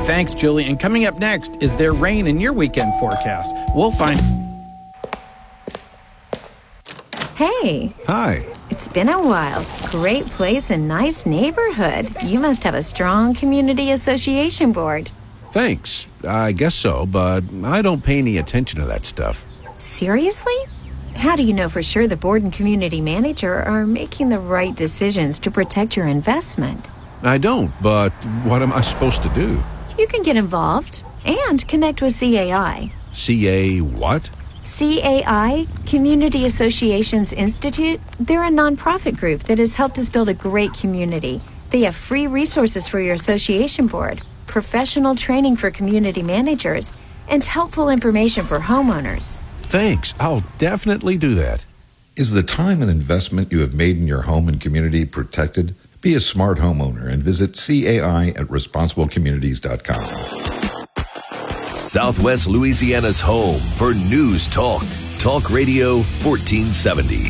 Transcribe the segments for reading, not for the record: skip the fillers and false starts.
Thanks, Julie. And coming up next, is there rain in your weekend forecast? We'll find... Hey. Hi. It's been a while. Great place and nice neighborhood. You must have a strong community association board. Thanks. I guess so, but I don't pay any attention to that stuff. Seriously? How do you know for sure the board and community manager are making the right decisions to protect your investment? I don't, but what am I supposed to do? You can get involved and connect with CAI. CA what? CAI, Community Associations Institute, they're a nonprofit group that has helped us build a great community. They have free resources for your association board, professional training for community managers, and helpful information for homeowners. Thanks. I'll definitely do that. Is the time and investment you have made in your home and community protected? Be a smart homeowner and visit CAI at responsiblecommunities.com. Southwest Louisiana's home for News Talk. Talk Radio 1470.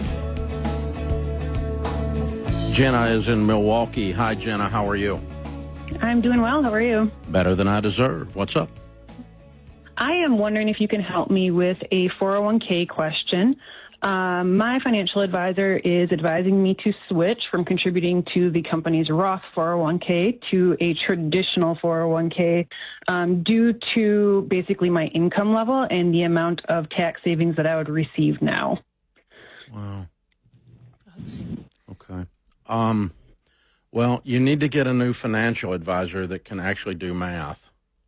Jenna is in Milwaukee. Hi, Jenna. How are you? I'm doing well. How are you? Better than I deserve. What's up? I am wondering if you can help me with a 401k question. My financial advisor is advising me to switch from contributing to the company's Roth 401k to a traditional 401k due to basically my income level and the amount of tax savings that I would receive now. Wow. Okay. Well, you need to get a new financial advisor that can actually do math.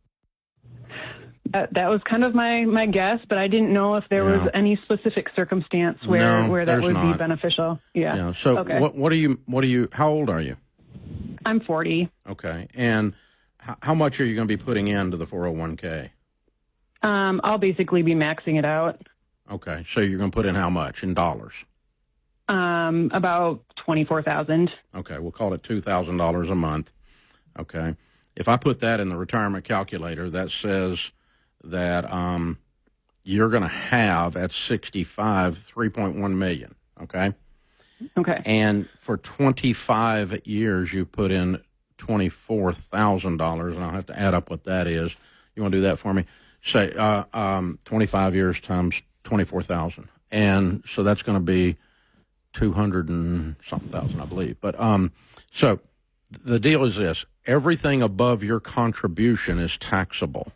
That was kind of my guess, but I didn't know if there was any specific circumstance where that would be beneficial. Yeah. So okay. What are you, how old are you? I'm 40. Okay. And how much are you going to be putting into the 401k? I'll basically be maxing it out. Okay. So you're going to put in how much in dollars? About $24,000. Okay. We'll call it $2,000 a month. Okay. If I put that in the retirement calculator, that says that you're going to have at 65 $3.1 million. Okay. Okay. And for 25 years, you put in $24,000, and I'll have to add up what that is. You want to do that for me? Say 25 years times 24,000, and so that's going to be 200 and something thousand, I believe. But so the deal is this: everything above your contribution is taxable.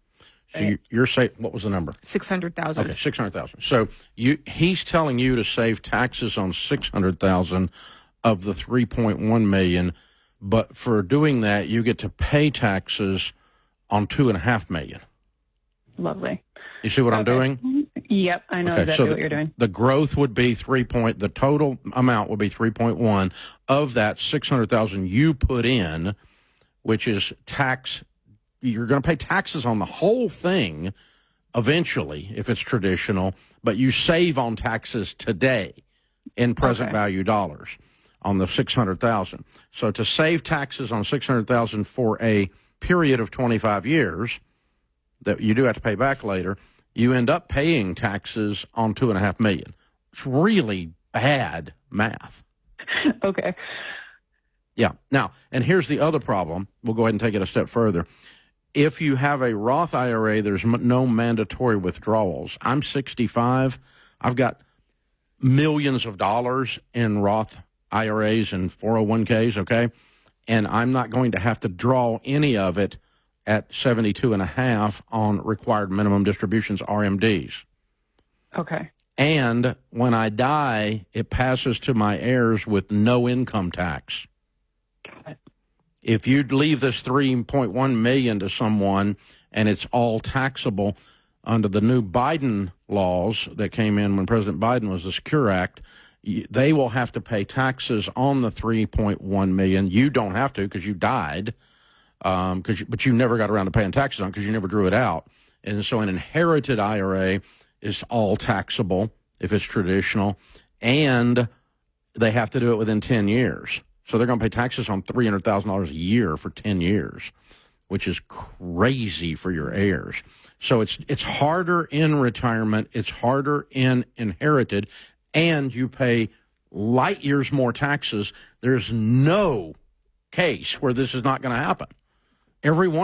So you're saying, what was the number? 600,000. Okay, 600,000. So he's telling you to save taxes on 600,000 of the 3.1 million, but for doing that, you get to pay taxes on 2.5 million. Lovely. You see what I'm doing? Yep, I know exactly what you're doing. The growth would be the total amount would be 3.1 of that 600,000 you put in, which is tax. You're going to pay taxes on the whole thing eventually if it's traditional, but you save on taxes today in present value dollars on the 600,000. So to save taxes on 600,000 for a period of 25 years that you do have to pay back later, you end up paying taxes on 2.5 million. It's really bad math. Okay. Yeah. Now, and here's the other problem. We'll go ahead and take it a step further. If you have a Roth IRA, there's no mandatory withdrawals. I'm 65. I've got millions of dollars in Roth IRAs and 401ks, okay? And I'm not going to have to draw any of it at 72.5 on required minimum distributions, RMDs. Okay. And when I die, it passes to my heirs with no income tax. Got it. If you'd leave this $3.1 million to someone and it's all taxable under the new Biden laws that came in when President Biden was the Secure Act, they will have to pay taxes on the $3.1 million. You don't have to because you died, but you never got around to paying taxes on it because you never drew it out. And so an inherited IRA is all taxable if it's traditional, and they have to do it within 10 years. So they're going to pay taxes on $300,000 a year for 10 years, which is crazy for your heirs. So it's harder in retirement, it's harder in inherited, and you pay light years more taxes. There's no case where this is not going to happen. Every one